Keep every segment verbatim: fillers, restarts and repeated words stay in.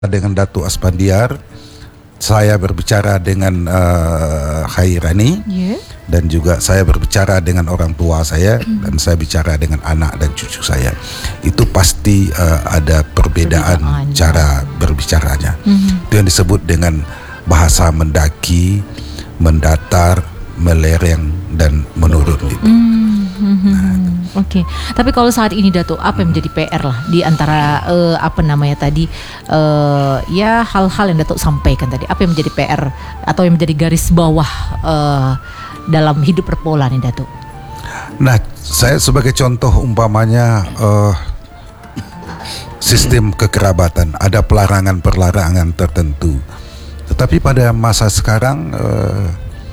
dengan Datuk Aspandiar, saya berbicara dengan uh, Khairani, yeah. dan juga saya berbicara dengan orang tua saya, mm-hmm. dan saya bicara dengan anak dan cucu saya. Itu pasti uh, ada perbedaan, perbedaan cara ya. berbicaranya. Mm-hmm. Itu yang disebut dengan bahasa mendaki, mendatar, melereng, dan menurun gitu. Mm-hmm. Nah, Oke, okay. Tapi kalau saat ini Datuk, apa yang menjadi P R lah di antara uh, apa namanya tadi uh, ya hal-hal yang Datuk sampaikan tadi, apa yang menjadi P R atau yang menjadi garis bawah uh, dalam hidup berpola nih Datuk? Nah, saya sebagai contoh umpamanya uh, sistem kekerabatan, ada pelarangan-pelarangan tertentu, tetapi pada masa sekarang uh,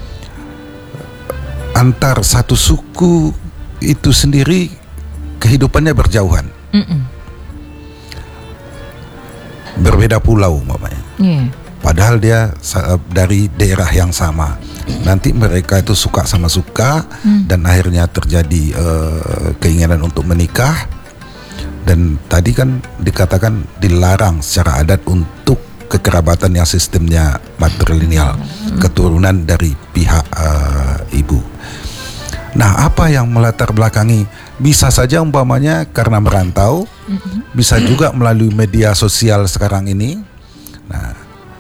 antar satu suku itu sendiri kehidupannya berjauhan. Mm-mm. Berbeda pulau umpamanya. Yeah. Padahal dia dari daerah yang sama. Nanti mereka itu suka sama suka, mm. dan akhirnya terjadi uh, keinginan untuk menikah. Dan tadi kan dikatakan dilarang secara adat untuk kekerabatan yang sistemnya matrilineal, mm. keturunan dari pihak uh, ibu. Nah, apa yang melatar belakangi? Bisa saja umpamanya karena merantau, mm-hmm. bisa juga melalui media sosial sekarang ini. Nah,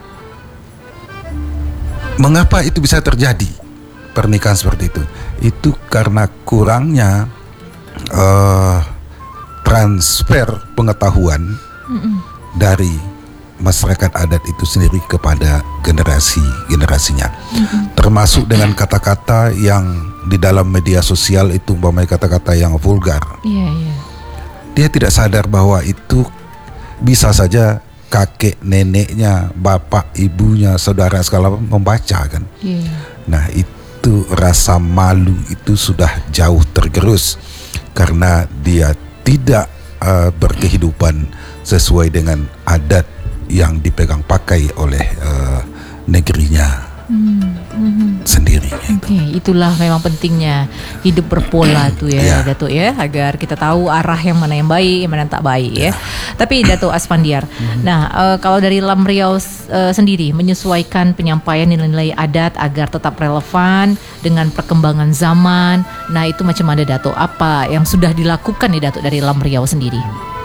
mengapa itu bisa terjadi pernikahan seperti itu? Itu karena kurangnya uh, transfer pengetahuan, mm-hmm. dari masyarakat adat itu sendiri kepada generasi-generasinya, mm-hmm. termasuk dengan kata-kata yang di dalam media sosial itu umpamanya kata-kata yang vulgar. Yeah, yeah. Dia tidak sadar bahwa itu bisa saja kakek neneknya, bapak ibunya, saudara segala membaca kan. Yeah. Nah, itu rasa malu itu sudah jauh tergerus karena dia tidak uh, berkehidupan sesuai dengan adat yang dipegang pakai oleh uh, negerinya. Hmm, hmm. sendiri. Oke, okay, itulah memang pentingnya hidup berpola tuh ya, yeah. Datuk ya, agar kita tahu arah yang mana yang baik, yang mana yang tak baik yeah. ya. Tapi Datuk Aspandiar, mm-hmm. nah uh, kalau dari Lam Riau uh, sendiri menyesuaikan penyampaian nilai-nilai adat agar tetap relevan dengan perkembangan zaman. Nah itu macam mana Datuk? Apa yang sudah dilakukan nih Datuk dari Lam Riau sendiri?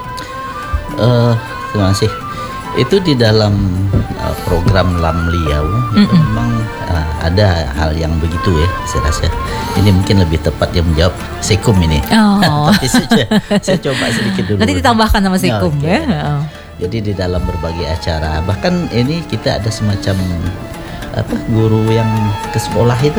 Uh, terima kasih. Itu di dalam uh, program Lam Riau itu memang uh, ada hal yang begitu ya, saya rasa. Ini mungkin lebih tepat yang menjawab Sekum ini. Oh. Tapi saya, saya coba sedikit dulu. Nanti ditambahkan sama Sekum oh, okay. ya. Oh. Jadi di dalam berbagai acara, bahkan ini kita ada semacam apa guru yang ke sekolah itu.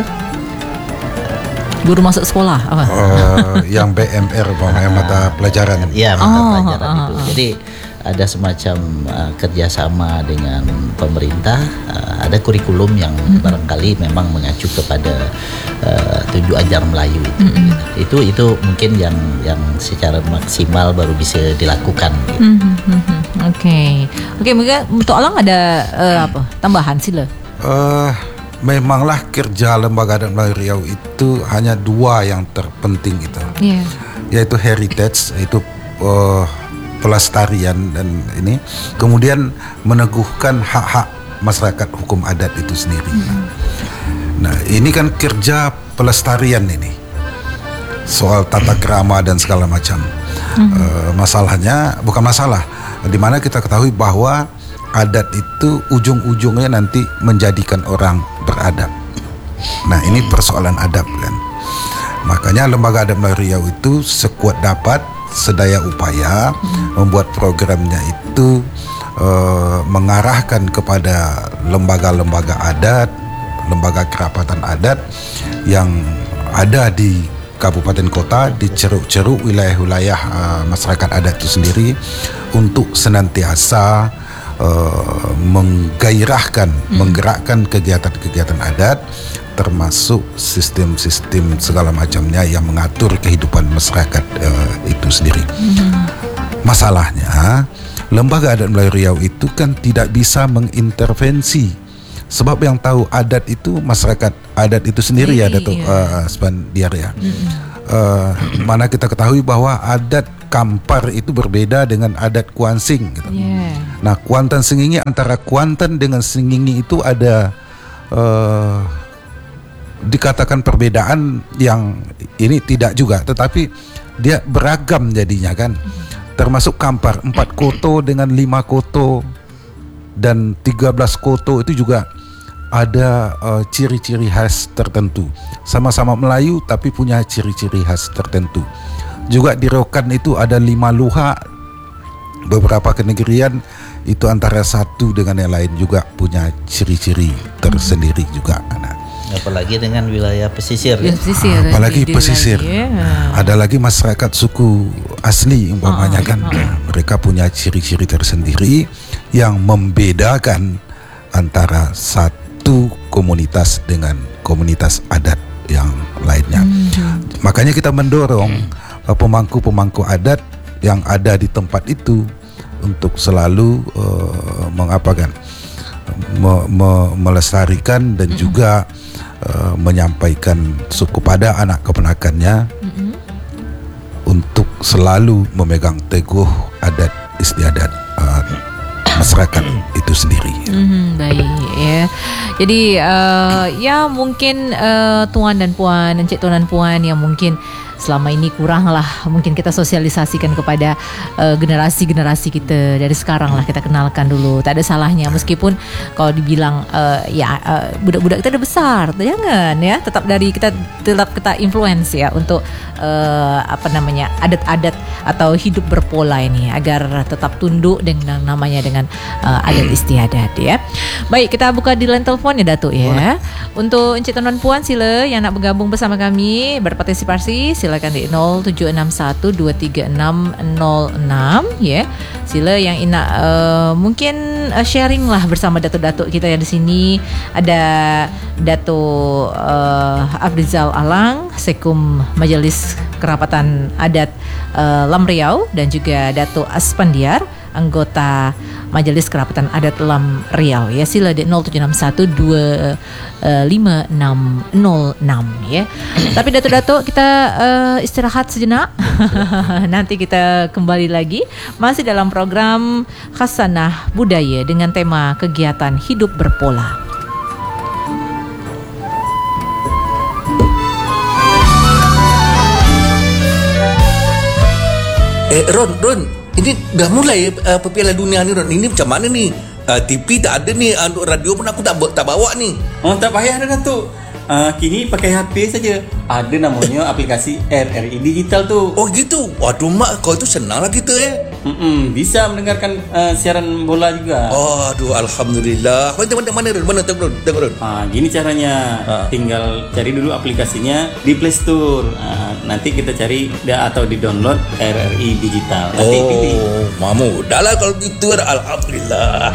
Guru masuk sekolah apa? Uh, yang B M R, mata pelajaran. Iya, mata oh, pelajaran oh, itu. Oh. Jadi ada semacam uh, kerjasama dengan pemerintah, uh, ada kurikulum yang mm-hmm. barangkali memang mengacu kepada uh, tujuh ajar Melayu itu. Mm-hmm. Gitu. Itu itu mungkin yang yang secara maksimal baru bisa dilakukan. Gitu. Mm-hmm. Oke, okay. oke, okay, mungkin untuk Alang ada uh, apa tambahan sila? Uh, memanglah kerja Lembaga Adat Melayu Riau itu hanya dua yang terpenting gitu, yeah. yaitu heritage, itu uh, pelestarian dan ini, kemudian meneguhkan hak-hak masyarakat hukum adat itu sendiri. Mm-hmm. Nah, ini kan kerja pelestarian ini, soal tata krama dan segala macam. Mm-hmm. Uh, masalahnya bukan masalah, di mana kita ketahui bahwa adat itu ujung-ujungnya nanti menjadikan orang beradab. Nah, ini persoalan adab kan. Makanya Lembaga Adat Melayu Riau itu sekuat dapat, sedaya upaya hmm. membuat programnya itu uh, mengarahkan kepada lembaga-lembaga adat, lembaga kerapatan adat yang ada di kabupaten kota, di ceruk-ceruk wilayah-wilayah uh, masyarakat adat itu sendiri, untuk senantiasa uh, menggairahkan, hmm. menggerakkan kegiatan-kegiatan adat, termasuk sistem-sistem segala macamnya yang mengatur kehidupan masyarakat uh, itu sendiri. Mm-hmm. Masalahnya, Lembaga Adat Melayu Riau itu kan tidak bisa mengintervensi, sebab yang tahu adat itu masyarakat adat itu sendiri iya, ya, Datuk iya. uh, Aspandiar ya. Mm-hmm. Uh, mana kita ketahui bahwa adat Kampar itu berbeda dengan adat Kuansing gitu. Yeah. Nah, Kuantan Sengingi, antara Kuantan dengan Sengingi itu ada uh, dikatakan perbedaan yang ini tidak juga, tetapi dia beragam jadinya kan. Termasuk Kampar, empat koto dengan lima koto dan tiga belas koto itu juga ada uh, ciri-ciri khas tertentu. Sama-sama Melayu tapi punya ciri-ciri khas tertentu. Juga di Rokan itu ada lima luha, beberapa kenegerian itu antara satu dengan yang lain juga punya ciri-ciri tersendiri juga. Nah, apalagi dengan wilayah pesisir. Ya, pesisir ah, apalagi pesisir. Lagi, ya. Ada lagi masyarakat suku asli umpamanya oh, kan, oh. mereka punya ciri-ciri tersendiri yang membedakan antara satu satu komunitas dengan komunitas adat yang lainnya. Hmm. Makanya kita mendorong uh, pemangku-pemangku adat yang ada di tempat itu untuk selalu uh, mengapakan, me, me, melestarikan dan hmm. juga uh, menyampaikan suku pada anak keponakannya hmm. untuk selalu memegang teguh adat istiadat uh, masyarakat itu sendiri. Hmm, baik ya. Jadi uh, ya mungkin uh, tuan dan puan, encik tuan dan puan yang mungkin selama ini kurang lah mungkin kita sosialisasikan kepada uh, generasi-generasi kita dari sekarang lah, kita kenalkan dulu. Tak ada salahnya meskipun kalau dibilang uh, ya uh, budak-budak kita udah besar, jangan ya, tetap dari kita tetap kita influence ya untuk uh, apa namanya adat-adat atau hidup berpola ini agar tetap tunduk dengan namanya dengan uh, adat istiadat ya. Baik, kita buka di line telepon ya Datuk ya. Boleh. Untuk encik tuan dan puan sila yang nak bergabung bersama kami berpartisipasi silakan di nol tujuh enam satu dua tiga enam nol enam ya. Sila yang nak uh, mungkin uh, sharing lah bersama datuk-datuk kita yang di sini. Ada Datuk uh, Afrizal Alang, Sekum Majelis Kerapatan Adat uh, Lam Riau, dan juga Datuk Aspandiar, anggota Majelis Kerapatan Adat Lam Riau ya. Sila di nol tujuh enam satu dua lima enam nol enam ya. Tapi datuk-datuk kita uh, istirahat sejenak. Nanti kita kembali lagi masih dalam program Khasanah Budaya dengan tema kegiatan hidup berpola. Eh Ron, Ron, ini dah mulai uh, Piala Dunia ni Ron. Ini macam mana ni? Uh, T V tak ada ni, uh, untuk radio pun aku tak tak bawa ni. Oh, tak payah dah Datuk. Uh, kini pakai H P saja. Ada namanya aplikasi R R I Digital tu. Oh gitu. Waduh mak, kau tu senang lah kita eh. Mm-mm, bisa mendengarkan uh, siaran bola juga. Oh, aduh, alhamdulillah. Mana mana mana Ron? Mana tengok Ron? Tengok Ron. Ah, gini caranya. Ah. Tinggal cari dulu aplikasinya di Play Store. Ah, nanti kita cari dia atau di download R R I Digital. Nanti oh, pilih. Mamu, dah lah kalau gitu. Alhamdulillah.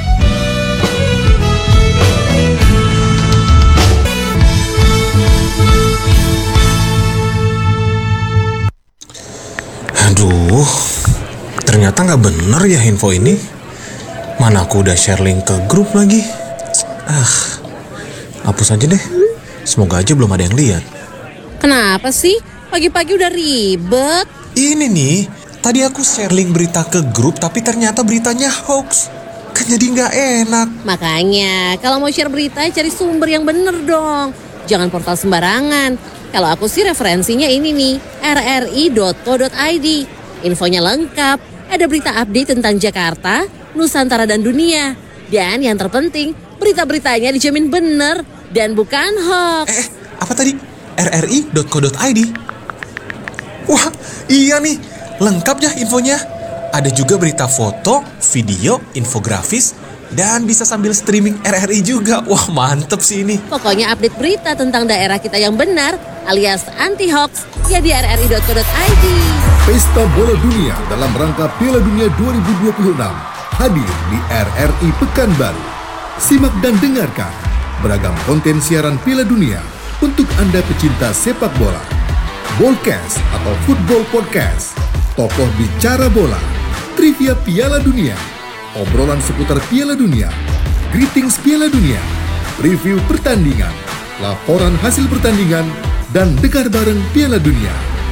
Aduh, ternyata nggak bener ya info ini. Mana aku udah share link ke grup lagi. Ah, hapus aja deh. Semoga aja belum ada yang lihat. Kenapa sih? Pagi-pagi udah ribet. Ini nih, tadi aku share link berita ke grup, tapi ternyata beritanya hoax. Kan jadi nggak enak. Makanya, kalau mau share berita, cari sumber yang bener dong. Jangan portal sembarangan. Kalau aku sih referensinya ini nih, r r i dot co dot i d. Infonya lengkap, ada berita update tentang Jakarta, Nusantara dan dunia. Dan yang terpenting, berita-beritanya dijamin bener dan bukan hoax. Eh, apa tadi? r r i dot co dot i d. Wah, iya nih, lengkap ya infonya. Ada juga berita foto, video, infografis, dan bisa sambil streaming R R I juga. Wah, mantep sih ini. Pokoknya update berita tentang daerah kita yang benar alias anti-hoax ya di r r i dot co dot i d. Pesta Bola Dunia dalam rangka Piala Dunia dua ribu dua puluh enam hadir di R R I Pekanbaru. Simak dan dengarkan beragam konten siaran Piala Dunia untuk Anda pecinta sepak bola. Bolcast atau Football Podcast, tokoh bicara bola, trivia Piala Dunia, obrolan seputar Piala Dunia, greetings Piala Dunia, review pertandingan, laporan hasil pertandingan, dan dengar bareng Piala Dunia.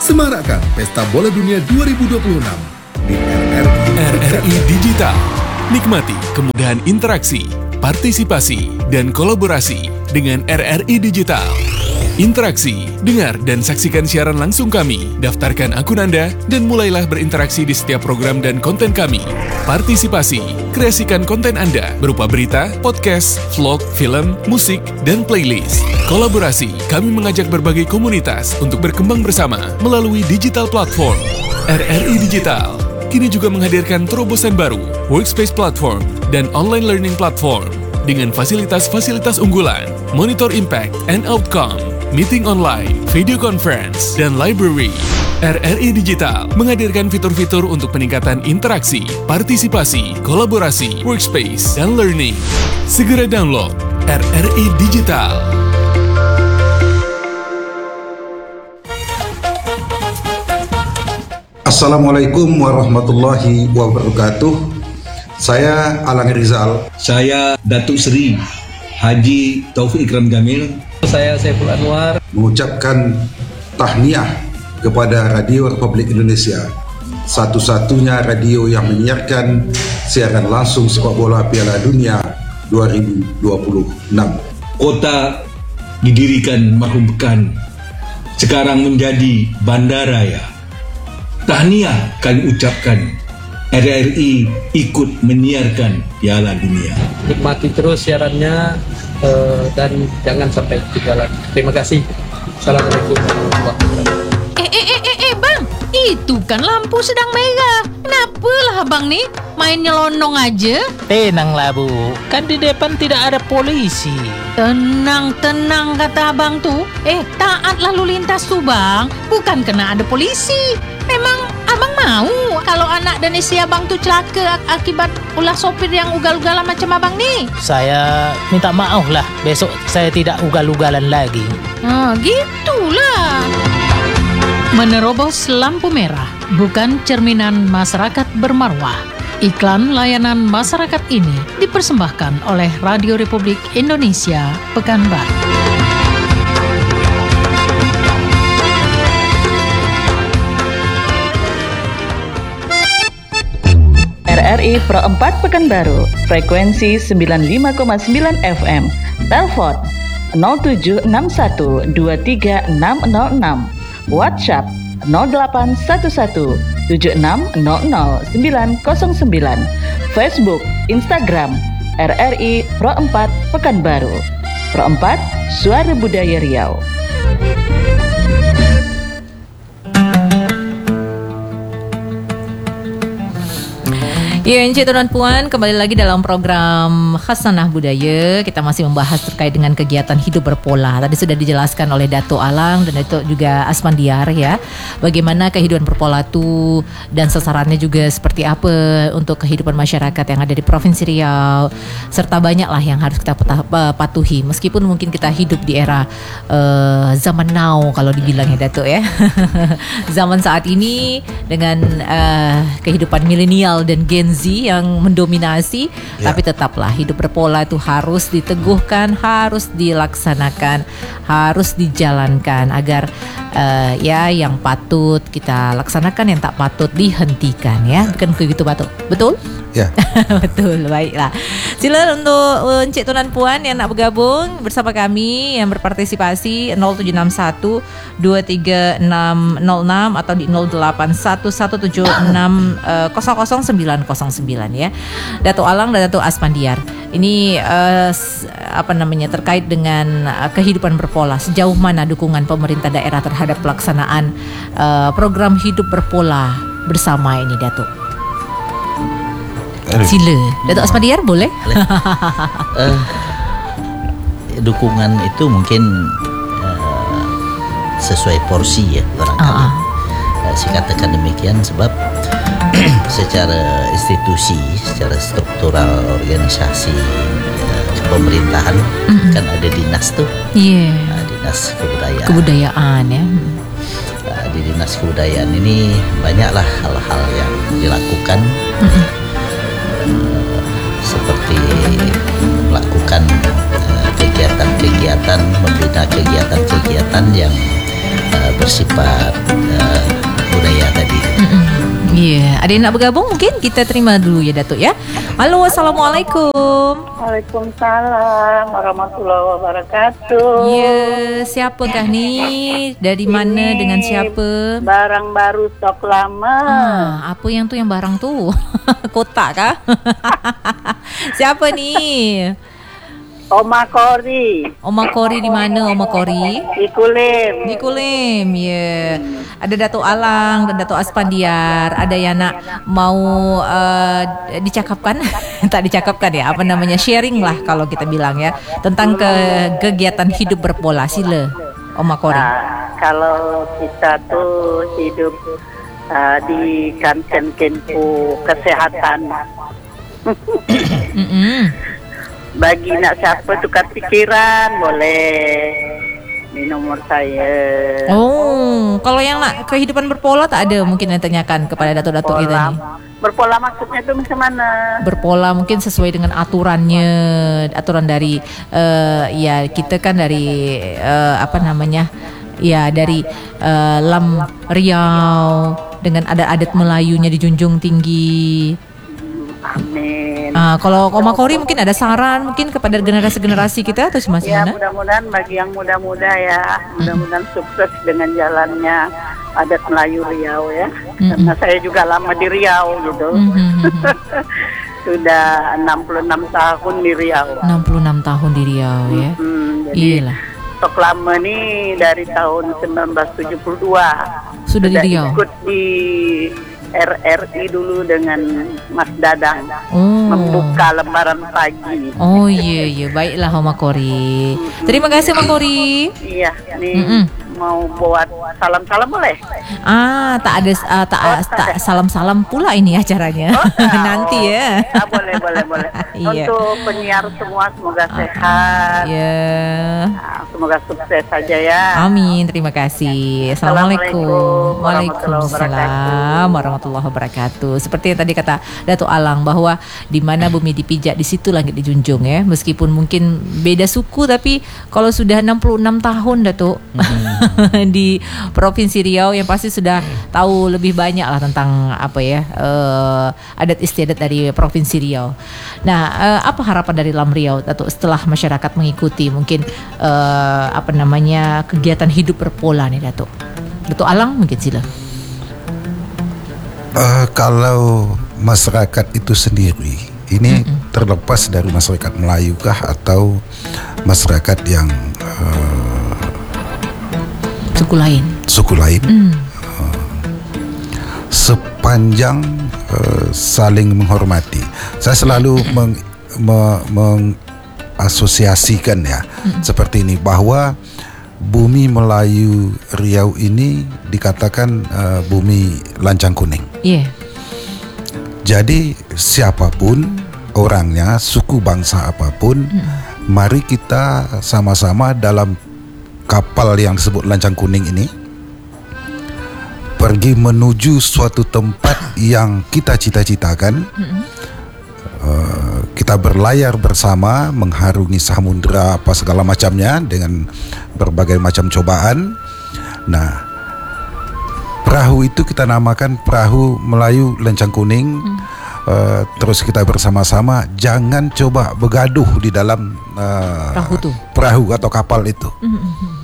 Semarakkan Pesta Bola Dunia dua ribu dua puluh enam di R R I. R R I Digital. Nikmati kemudahan interaksi, partisipasi, dan kolaborasi dengan R R I Digital. Interaksi, dengar dan saksikan siaran langsung kami, daftarkan akun Anda, dan mulailah berinteraksi di setiap program dan konten kami. Partisipasi, kreasikan konten Anda berupa berita, podcast, vlog, film, musik, dan playlist. Kolaborasi, kami mengajak berbagai komunitas untuk berkembang bersama melalui digital platform. R R I Digital kini juga menghadirkan terobosan baru, workspace platform, dan online learning platform dengan fasilitas-fasilitas unggulan, monitor impact and outcome, meeting online, video conference, dan library. R R I Digital menghadirkan fitur-fitur untuk peningkatan interaksi, partisipasi, kolaborasi, workspace, dan learning. Segera download R R I Digital. Assalamualaikum warahmatullahi wabarakatuh. Saya Alang Rizal. Saya Datuk Seri Haji Taufik Ikram Jamil. Saya Saiful Anwar. Mengucapkan tahniah kepada Radio Republik Indonesia, satu-satunya radio yang menyiarkan siaran langsung sepak bola Piala Dunia dua ribu dua puluh enam. Kota didirikan marhum Pekan, sekarang menjadi bandaraya. Tahniah kami ucapkan, R R I ikut menyiarkan Piala Dunia. Nikmati terus siarannya uh, dan jangan sampai ketinggalan. Terima kasih. Assalamualaikum warahmatullahi wabarakatuh. Eh, eh, eh, eh, eh, bang, itu kan lampu sedang merah. Kenapa lah abang nih main nyelonong aja? Tenanglah Bu, kan di depan tidak ada polisi. Tenang, tenang kata abang tuh. Eh, taat lalu lintas tuh bang, bukan kena ada polisi. Memang abang mau kalau anak dan istri abang tuh celaka ak- akibat ulah sopir yang ugal-ugalan macam abang nih? Saya minta maaf lah, besok saya tidak ugal-ugalan lagi. Ah, gitulah. Menerobos lampu merah bukan cerminan masyarakat bermarwah. Iklan layanan masyarakat ini dipersembahkan oleh Radio Republik Indonesia Pekanbaru. R R I Pro empat Pekanbaru, frekuensi sembilan puluh lima koma sembilan F M. Telepon nol tujuh enam satu dua tiga enam nol enam. WhatsApp nol delapan satu satu tujuh enam nol nol sembilan nol sembilan. Facebook, Instagram R R I Pro empat Pekanbaru. Pro empat, Suara Budaya Riau. Ya, Encik Tuan Puan, kembali lagi dalam program Khasanah Budaya. Kita masih membahas terkait dengan kegiatan hidup berpola. Tadi sudah dijelaskan oleh Dato' Alang dan Dato' juga Asmandiar ya, bagaimana kehidupan berpola itu dan sasarannya juga seperti apa untuk kehidupan masyarakat yang ada di Provinsi Riau, serta banyaklah yang harus kita patuhi. Meskipun mungkin kita hidup di era uh, zaman now kalau dibilang ya Dato' ya. Zaman saat ini dengan uh, kehidupan milenial dan Gen Z yang mendominasi, ya. Tapi tetaplah hidup berpola itu harus diteguhkan, harus dilaksanakan, harus dijalankan agar uh, ya yang patut kita laksanakan, yang tak patut dihentikan ya. Bukan begitu Batu? Betul? Ya. Betul, baiklah. Sila untuk Encik Tuan Puan yang nak bergabung bersama kami, yang berpartisipasi nol tujuh enam satu dua tiga enam nol enam atau di nol delapan satu satu tujuh enam nol nol sembilan nol sembilan ya. Dato' Alang dan Dato' Asmandiar. Ini uh, apa namanya terkait dengan uh, kehidupan berpola. Sejauh mana dukungan pemerintah daerah terhadap pelaksanaan uh, program hidup berpola bersama ini, Dato'? Sila, Dato' Asmandiar boleh? boleh. uh, dukungan itu mungkin uh, sesuai porsi ya barangkali. Uh-uh. Uh, saya katakan demikian sebab secara institusi, secara struktural organisasi uh, pemerintahan mm-hmm. kan ada dinas tuh, yeah. uh, dinas kebudayaan. Kebudayaan ya. Uh, di dinas kebudayaan ini banyaklah hal-hal yang dilakukan. Mm-hmm. Seperti melakukan uh, kegiatan-kegiatan, membina kegiatan-kegiatan yang uh, bersifat uh, budaya tadi. Iya, yeah. Ada yang nak bergabung mungkin kita terima dulu ya Datuk ya. Halo, assalamualaikum. Waalaikumsalam warahmatullahi wabarakatuh. Ya, yeah, siapakah ni? Dari mana? Ini dengan siapa? Barang baru stok lama. Ah, apa yang tu yang barang tu? Kotak kah? Siapa ni? Oma Kori. Oma Kori di mana Oma Kori? Di Kulim. Di Kulim, ya. Yeah. Ada Datuk Alang dan Datuk Aspandiar. Ada yang nak mau uh, dicakapkan? Tak dicakapkan ya, apa namanya? Sharing lah kalau kita bilang ya. Tentang ke kegiatan hidup berpola. Sila, Oma Kori. Nah, kalau kita tuh hidup uh, di kantin kempu kesehatan. Bagi nak siapa tukar pikiran boleh di nomor saya. Oh, kalau yang nak kehidupan berpola tak ada mungkin yang tanyakan kepada datuk-datuk kita ni. Berpola maksudnya tu macam mana? Berpola mungkin sesuai dengan aturannya, aturan dari uh, ya kita kan dari uh, apa namanya? Ya dari uh, Lam Riau dengan adat-adat Melayunya dijunjung tinggi. Amin. Uh, kalau Oma Kori mungkin ada saran mungkin kepada generasi-generasi kita atau semacam ya, mana? Mudah-mudahan bagi yang muda-muda ya, mudah-mudahan sukses dengan jalannya adat Melayu Riau ya. Mm-hmm. Karena saya juga lama di Riau gitu. Mm-hmm. Sudah enam puluh enam tahun di Riau. enam puluh enam tahun di Riau ya. Mm-hmm. Jadi iyalah. Stok lama nih dari tahun seribu sembilan ratus tujuh puluh dua. Sudah, Sudah di Riau. Ikut di R R I dulu dengan Mas Dadang. Oh. Membuka lembaran pagi. Oh iya iya, baiklah Oma Kori. Terima kasih Oma Kori. Iya, nih Mm-mm. mau buat salam-salam boleh? Ah, tak ada uh, tak, oh, tak salam-salam pula ini acaranya. Oh, nanti ya. Ah, boleh boleh boleh. Iya. Untuk penyiar semua semoga uh, sehat. Iya. Nah, semoga sukses saja ya. Amin, terima kasih. Assalamualaikum. Waalaikumsalam warahmatullahi wabarakatuh. Seperti yang tadi kata Datuk Alang bahwa di mana bumi dipijak di situ langit dijunjung ya. Meskipun mungkin beda suku tapi kalau sudah enam puluh enam tahun Datuk hmm. di Provinsi Riau yang pasti sudah tahu lebih banyak lah tentang apa ya uh, adat istiadat dari Provinsi Riau. Nah, uh, apa harapan dari Lam Riau Datuk setelah masyarakat mengikuti mungkin uh, apa namanya kegiatan hidup berpola nih Datuk? Datuk Alang mungkin sila. Uh, kalau masyarakat itu sendiri ini mm-mm. terlepas dari masyarakat Melayu kah atau masyarakat yang uh, suku lain suku lain mm. uh, sepanjang uh, saling menghormati. Saya selalu meng, me, mengasosiasikan ya mm. seperti ini bahwa bumi Melayu Riau ini dikatakan uh, bumi lancang kuning. Iya. Yeah. Jadi siapapun orangnya, suku bangsa apapun, hmm. mari kita sama-sama dalam kapal yang disebut lancang kuning ini pergi menuju suatu tempat yang kita cita-citakan. Hmm. Uh, kita berlayar bersama mengharungi samudera apa segala macamnya dengan berbagai macam cobaan. Nah, perahu itu kita namakan perahu Melayu Lancang Kuning. Hmm. Uh, terus kita bersama-sama jangan coba bergaduh di dalam uh, perahu, tuh. perahu atau kapal itu. Hmm.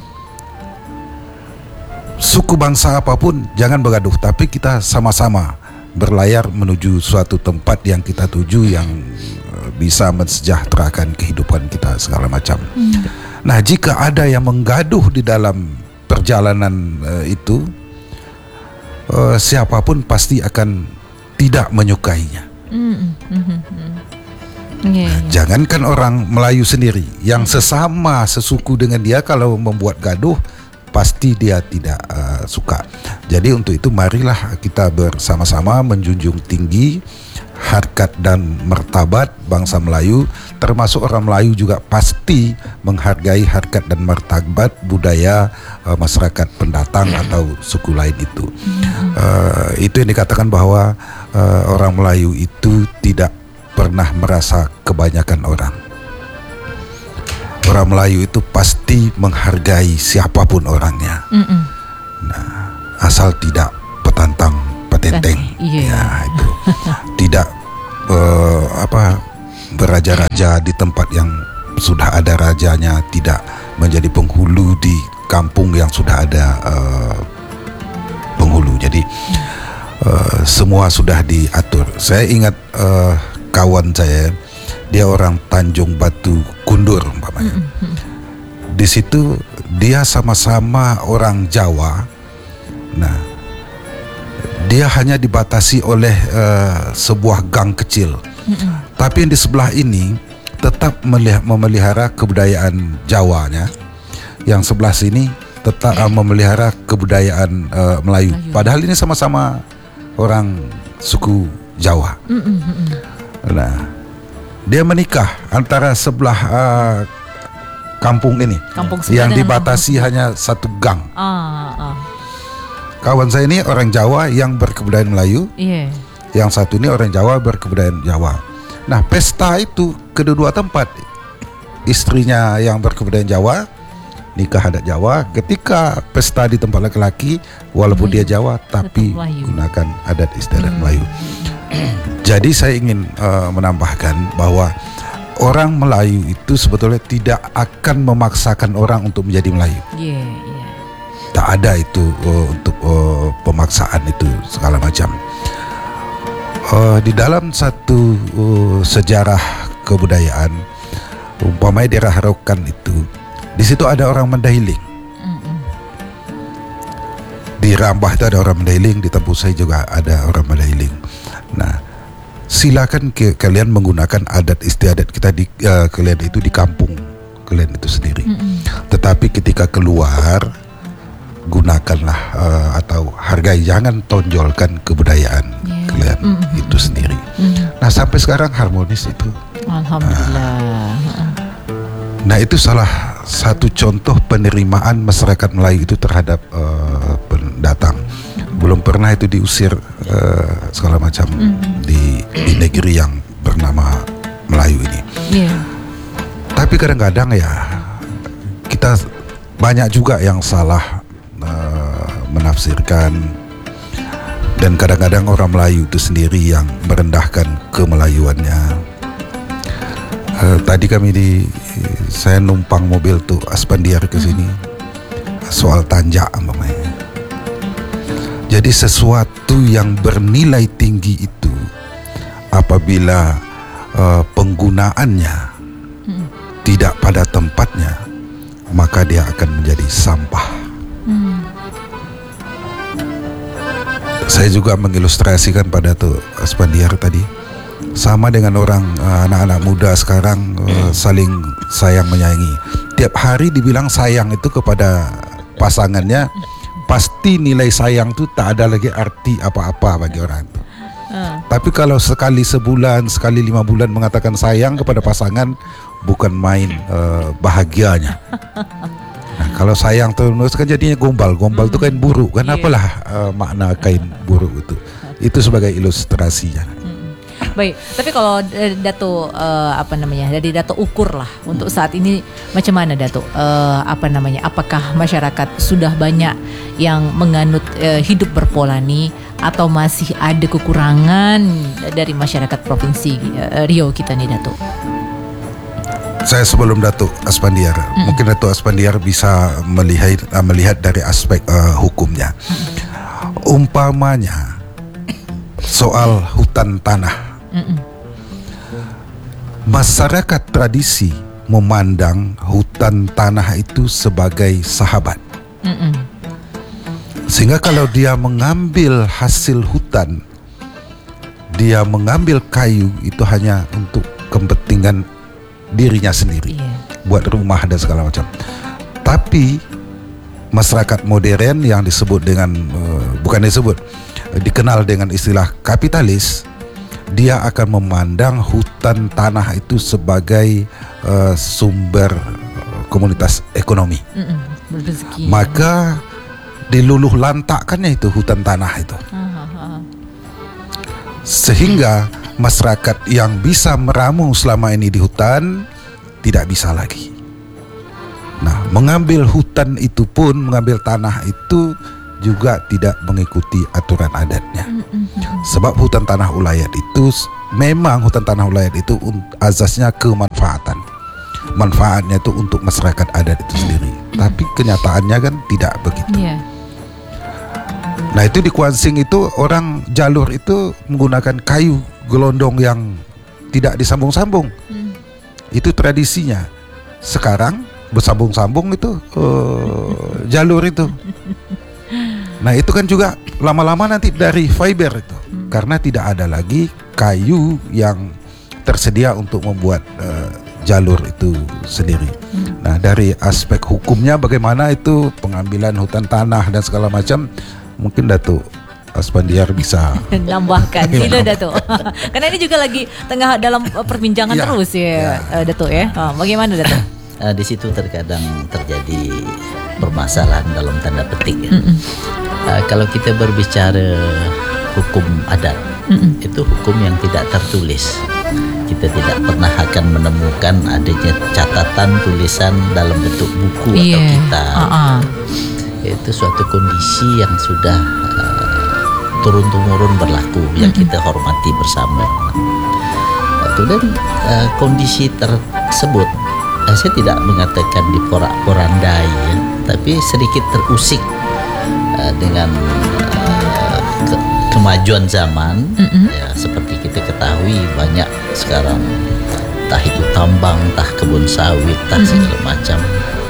Suku bangsa apapun jangan bergaduh, tapi kita sama-sama berlayar menuju suatu tempat yang kita tuju yang bisa mensejahterakan kehidupan kita segala macam. Hmm. Nah, jika ada yang menggaduh di dalam perjalanan uh, itu, uh, siapapun pasti akan tidak menyukainya. Hmm. Hmm. Hmm. Yeah, yeah. Jangankan orang Melayu sendiri, yang sesama sesuku dengan dia kalau membuat gaduh pasti dia tidak uh, suka. Jadi untuk itu marilah kita bersama-sama menjunjung tinggi harkat dan martabat bangsa Melayu, termasuk orang Melayu juga pasti menghargai harkat dan martabat budaya uh, masyarakat pendatang atau suku lain itu. Uh, itu yang dikatakan bahwa uh, orang Melayu itu tidak pernah merasa kebanyakan orang. Orang Melayu itu pasti menghargai siapapun orangnya. Mm-mm. Nah, asal tidak petantang petenteng, iya. ya itu tidak uh, apa beraja-raja di tempat yang sudah ada rajanya, tidak menjadi penghulu di kampung yang sudah ada uh, penghulu. Jadi uh, semua sudah diatur. Saya ingat uh, kawan saya, dia orang Tanjung Batu Kundur umpamanya. Di situ dia sama-sama orang Jawa. Nah, dia hanya dibatasi oleh uh, sebuah gang kecil. Mm-mm. Tapi yang di sebelah ini tetap memelihara kebudayaan Jawanya. Yang sebelah sini tetap uh, memelihara kebudayaan uh, Melayu. Melayu. Padahal ini sama-sama orang suku Jawa. Mm-mm. Nah, dia menikah antara sebelah uh, kampung ini, kampung yang dibatasi kampung. Hanya satu gang. Ah, ah. Kawan saya ini orang Jawa yang berkebudayaan Melayu, yeah. Yang satu ini orang Jawa berkebudayaan Jawa. Nah, pesta itu kedua-dua tempat, istrinya yang berkebudayaan Jawa, nikah adat Jawa. Ketika pesta di tempat laki-laki, walaupun Melayu. Dia Jawa, tapi gunakan adat istiadat hmm. Melayu. Jadi saya ingin uh, menambahkan bahwa orang Melayu itu sebetulnya tidak akan memaksakan orang untuk menjadi Melayu. Yeah, yeah. Tak ada itu uh, untuk uh, pemaksaan itu segala macam. Uh, di dalam satu uh, sejarah kebudayaan, umpamanya daerah Rokan itu, di situ ada orang Mandailing. Mm-mm. Di Rambah itu ada orang Mandailing, di Tempusai juga ada orang Mandailing. Nah, silakan ke, kalian menggunakan adat istiadat kita di uh, kalian itu di kampung kalian itu sendiri. Mm-mm. Tetapi ketika keluar, gunakanlah uh, atau hargai, jangan tonjolkan kebudayaan yeah. kalian mm-hmm. itu sendiri. Mm-hmm. Nah, sampai sekarang harmonis itu. Alhamdulillah. Nah, nah itu salah satu contoh penerimaan masyarakat Melayu itu terhadap uh, pendatang. Belum pernah itu diusir uh, segala macam mm-hmm. di, di negeri yang bernama Melayu ini. Yeah. Tapi kadang-kadang ya kita banyak juga yang salah uh, menafsirkan, dan kadang-kadang orang Melayu itu sendiri yang merendahkan kemelayuannya. Uh, tadi kami di saya numpang mobil tuh Aspandiar ke sini mm-hmm. soal tanjak umpamanya. Jadi sesuatu yang bernilai tinggi itu apabila uh, penggunaannya hmm. tidak pada tempatnya, maka dia akan menjadi sampah. Hmm. Saya juga mengilustrasikan pada tuh Aspandiar tadi, sama dengan orang uh, anak-anak muda sekarang uh, saling sayang menyayangi. Tiap hari dibilang sayang itu kepada pasangannya, pasti nilai sayang itu tak ada lagi arti apa-apa bagi orang itu. Uh. Tapi kalau sekali sebulan, sekali lima bulan mengatakan sayang kepada pasangan, bukan main uh, bahagianya. Nah, kalau sayang terus kan jadinya gombal. Gombal itu hmm. kain buruk. Kan yeah. apalah uh, makna kain buruk itu? Itu sebagai ilustrasinya. Hmm. Baik, tapi kalau uh, Dato uh, apa namanya, dari Dato ukur lah untuk saat ini macam mana Dato? Uh, apa namanya? Apakah masyarakat sudah banyak yang menganut uh, hidup berpola nih, atau masih ada kekurangan dari masyarakat provinsi uh, Riau kita nih Dato? Saya sebelum Datuk Aspandiar, mm. mungkin Datuk Aspandiar bisa melihat uh, melihat dari aspek uh, hukumnya. Mm. Umpamanya soal hutan tanah. Mm-mm. Masyarakat tradisi memandang hutan tanah itu sebagai sahabat. Mm-mm. Sehingga kalau dia mengambil hasil hutan, dia mengambil kayu itu hanya untuk kepentingan dirinya sendiri, yeah. buat rumah dan segala macam. Tapi masyarakat modern yang disebut dengan uh, bukan disebut dikenal dengan istilah kapitalis, dia akan memandang hutan tanah itu sebagai uh, sumber uh, komunitas ekonomi. Maka diluluh lantakkannya itu hutan tanah itu. Uh-huh. Sehingga masyarakat yang bisa meramu selama ini di hutan tidak bisa lagi. Nah, mengambil hutan itu pun, mengambil tanah itu juga tidak mengikuti aturan adatnya. Sebab hutan tanah ulayat itu memang hutan tanah ulayat itu azasnya kemanfaatan. Manfaatnya itu untuk masyarakat adat itu sendiri. Tapi kenyataannya kan tidak begitu. Yeah. Nah itu di Kuansing itu orang jalur itu menggunakan kayu gelondong yang tidak disambung-sambung. Hmm. Itu tradisinya. Sekarang bersambung-sambung itu uh, jalur itu. Nah itu kan juga lama-lama nanti dari fiber itu, hmm. karena tidak ada lagi kayu yang tersedia untuk membuat uh, jalur itu sendiri. Hmm. Nah dari aspek hukumnya bagaimana itu pengambilan hutan tanah dan segala macam, mungkin Datuk Aspandiar bisa nambahkan. Sila Datuk. Karena ini juga lagi tengah dalam perbincangan ya, terus ya, ya. Uh, Datuk ya. Oh, bagaimana Datuk? Uh, di situ terkadang terjadi permasalahan dalam tanda petik ya. Uh, kalau kita berbicara hukum adat, Mm-mm. itu hukum yang tidak tertulis. Kita tidak pernah akan menemukan adanya catatan tulisan dalam bentuk buku yeah. atau kitab. Uh-uh. Itu suatu kondisi yang sudah uh, turun-temurun berlaku, mm-hmm. yang kita hormati bersama. Kemudian uh, kondisi tersebut, uh, saya tidak mengatakan diporak-porandai, ya, tapi sedikit terusik uh, dengan uh, ke- kemajuan zaman, mm-hmm. ya, seperti kita ketahui banyak sekarang, entah itu tambang, entah kebun sawit, entah mm-hmm. segala macam.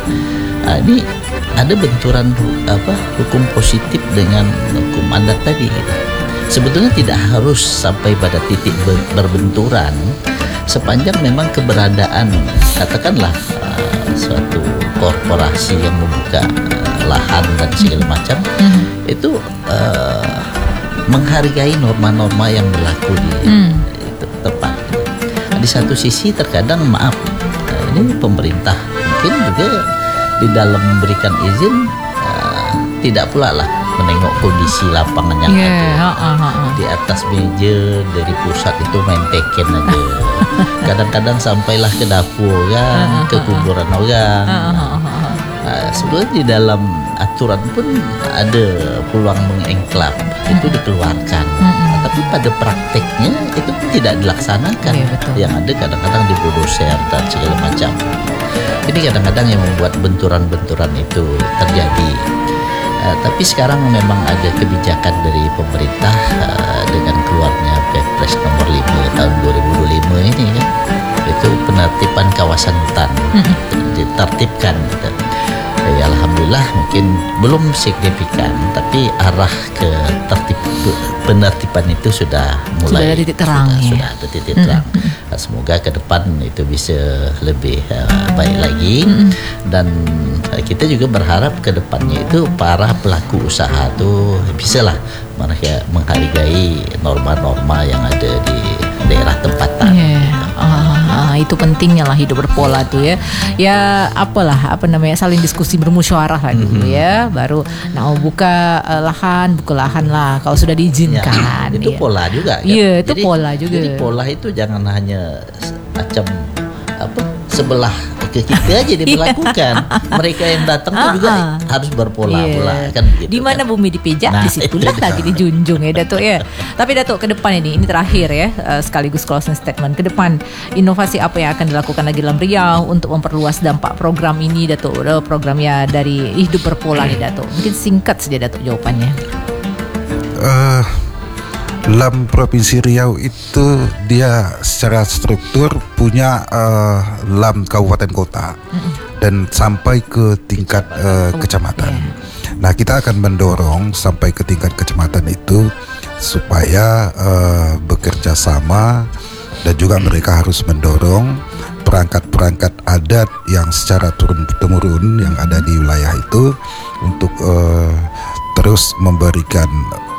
Nah, ini ada benturan apa hukum positif dengan hukum adat tadi. Gitu. Sebetulnya tidak harus sampai pada titik berbenturan, sepanjang memang keberadaan, katakanlah uh, suatu korporasi yang membuka uh, lahan dan segala macam, mm-hmm. itu uh, menghargai norma-norma yang berlaku di mm. tempat. Di satu sisi terkadang maaf, uh, ini pemerintah mungkin juga di dalam memberikan izin uh, tidak pula lah menengok kondisi lapangan yang yeah, ada. Uh, uh, uh. Di atas meja dari pusat itu main teken aja. Kadang-kadang sampailah ke dapur kan, uh, uh, ke kuburan orang. Uh, uh, uh, uh. Uh, sebenarnya di dalam aturan pun ada peluang mengengklap, uh, itu dikeluarkan. Uh, uh. Tapi pada prakteknya itu pun tidak dilaksanakan. Yeah, yang ada kadang-kadang dibulldozer dan segala macam. Ini kadang-kadang yang membuat benturan-benturan itu terjadi. Uh, tapi sekarang memang ada kebijakan dari pemerintah uh, dengan keluarnya Perpres nomor lima tahun dua ribu dua puluh lima ini kan, itu penertiban kawasan hutan, mm-hmm. ditertibkan. Gitu. Ya, alhamdulillah mungkin belum signifikan, tapi arah ke tertib penertiban itu sudah mulai sudah ada titik terang, sudah, ya? sudah ada titik terang. Mm-hmm. Semoga ke depan itu bisa lebih uh, baik lagi, mm-hmm. dan uh, kita juga berharap ke depannya itu para pelaku usaha tuh bisalah mereka menghargai norma-norma yang ada di daerah tempatan. Yeah. Ah, itu pentingnya lah hidup berpola tuh ya. Ya apalah apa namanya saling diskusi bermusyawarah lah dulu, mm-hmm. ya. Baru nah buka uh, lahan, buka lahan lah kalau sudah diizinkan. Ya, itu ya. Pola juga kan. Iya, itu jadi, pola juga. Jadi pola itu jangan hanya macam apa sebelah ke kita aja diberlakukan. Mereka yang datang tuh juga uh-uh. harus berpola yeah. pula kan begitu. Di mana kan? Bumi dipijak, nah, di situlah lagi dijunjung ya Datuk ya. Tapi Datuk ke depan ini, ini terakhir ya, uh, sekaligus closing statement. Ke depan inovasi apa yang akan dilakukan lagi dalam Riau untuk memperluas dampak program ini Datuk? Programnya dari hidup berpola nih Datuk. Mungkin singkat saja Datuk jawabannya. Uh, Dalam Provinsi Riau itu dia secara struktur punya uh, L A M kabupaten kota, mm-hmm. dan sampai ke tingkat uh, kecamatan. Yeah. Nah kita akan mendorong sampai ke tingkat kecamatan itu supaya uh, bekerja sama, dan juga mereka harus mendorong perangkat-perangkat adat yang secara turun-temurun yang ada di wilayah itu untuk uh, terus memberikan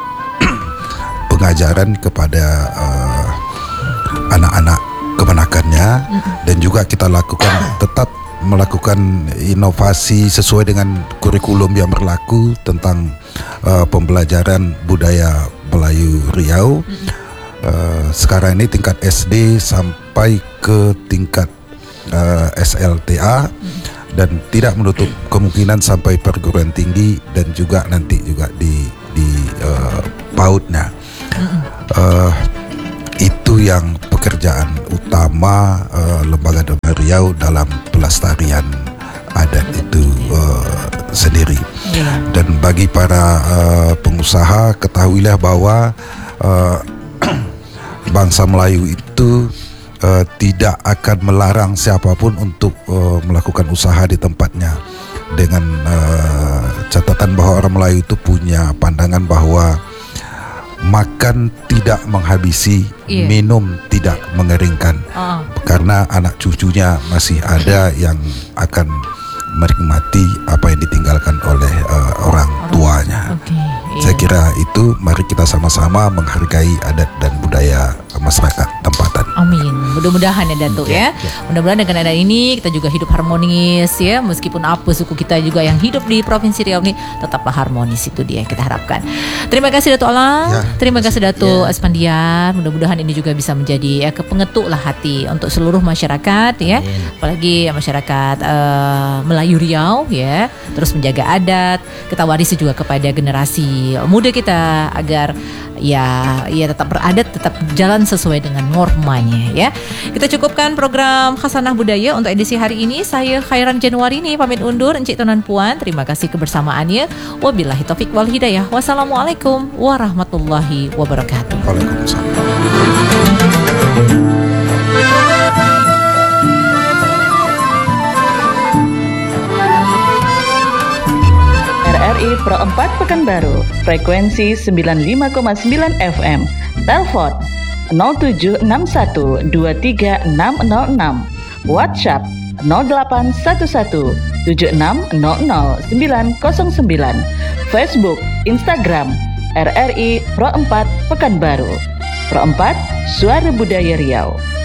pengajaran kepada uh, anak-anak kemenakannya, mm-hmm. dan juga kita lakukan tetap melakukan inovasi sesuai dengan kurikulum yang berlaku tentang uh, pembelajaran budaya Melayu Riau. Mm-hmm. Uh, sekarang ini tingkat S D sampai ke tingkat uh, S L T A, mm-hmm. dan tidak menutup kemungkinan sampai perguruan tinggi dan juga nanti juga di di uh, PAUD-nya. Uh, itu yang pekerjaan utama uh, Lembaga Dongeng Riau dalam pelestarian adat itu uh, sendiri. Dan bagi para uh, pengusaha, ketahuilah bahwa uh, bangsa Melayu itu uh, tidak akan melarang siapapun untuk uh, melakukan usaha di tempatnya, dengan uh, catatan bahwa orang Melayu itu punya pandangan bahwa makan tidak menghabisi, yeah. minum tidak mengeringkan, uh. karena anak cucunya masih ada yang akan menikmati apa yang ditinggalkan oleh uh, orang tuanya. Okay, yeah. Saya kira itu, mari kita sama-sama menghargai adat dan budaya masyarakat tempatan. Amin. Mudah-mudahan ya Datuk ya. ya. Mudah-mudahan dengan adat ini kita juga hidup harmonis ya. Meskipun apa suku kita juga yang hidup di Provinsi Riau ini tetaplah harmonis, itu dia yang kita harapkan. Terima kasih Datuk Alang. Ya, Terima kasih Datuk ya. Aspandiar. Mudah-mudahan ini juga bisa menjadi ya, kepengetuk lah hati untuk seluruh masyarakat ya. Amin. Apalagi masyarakat uh, Melayu Riau ya. Terus menjaga adat. Kita warisi juga kepada generasi muda kita agar ya ya tetap beradat, tetap jalan sesuai dengan normanya ya. Kita cukupkan program Khasanah Budaya untuk edisi hari ini. Saya Khairan Januarini pamit undur. Encik Tuan Puan, terima kasih kebersamaannya. Wabillahi taufik wal hidayah. Wassalamualaikum warahmatullahi wabarakatuh. Waalaikumsalam. R R I Pro empat Pekanbaru, frekuensi sembilan puluh lima koma sembilan F M. Telepon nol tujuh enam satu dua tiga enam nol enam. WhatsApp nol delapan satu satu tujuh enam nol nol sembilan nol sembilan. Facebook, Instagram R R I Pro empat Pekanbaru. Pro empat, Suara Budaya Riau.